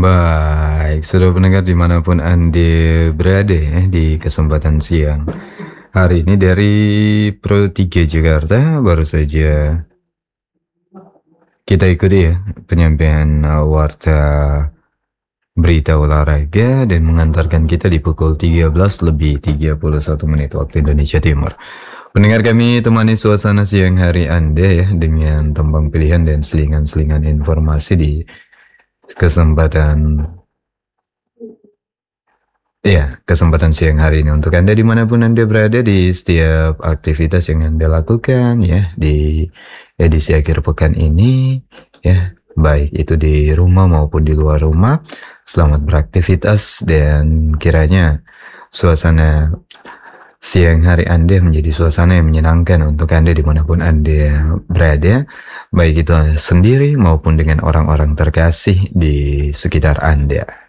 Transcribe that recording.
Baik, sudah pendengar dimanapun Anda berada ya, di kesempatan siang hari ini dari Pro 3 Jakarta baru saja kita ikuti ya penyampaian warta berita olahraga dan mengantarkan kita di pukul 13:31 waktu Indonesia Timur. Pendengar kami temani suasana siang hari Anda ya dengan tembang pilihan dan selingan-selingan informasi di kesempatan siang hari ini untuk Anda dimanapun Anda berada di setiap aktivitas yang Anda lakukan ya di edisi akhir pekan ini ya, baik itu di rumah maupun di luar rumah. Selamat beraktivitas dan kiranya suasana siang hari Anda menjadi suasana yang menyenangkan untuk Anda dimanapun Anda berada, baik itu sendiri maupun dengan orang-orang terkasih di sekitar Anda.